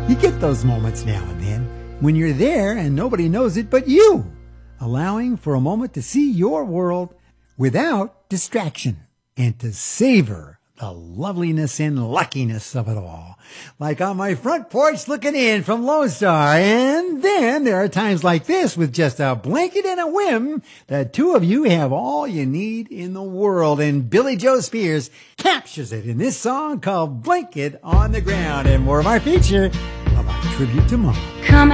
You get those moments now and then when you're there and nobody knows it but you, allowing for a moment to see your world without distraction and to savor the loveliness and luckiness of it all. Like on my front porch looking in from Lone Star. And then there are times like this with just a blanket and a whim, the two of you have all you need in the world. And Billy Joe Spears captures it in this song called Blanket on the Ground. And more of our feature of our tribute to Mom. Come